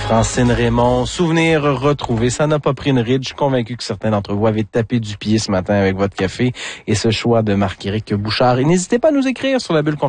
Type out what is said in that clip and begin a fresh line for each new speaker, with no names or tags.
Francine Raymond, souvenir retrouvé. Ça n'a pas pris une ride. Je suis convaincu que certains d'entre vous avaient tapé du pied ce matin avec votre café et ce choix de Marc-Éric Bouchard. Et n'hésitez pas à nous écrire sur la bulle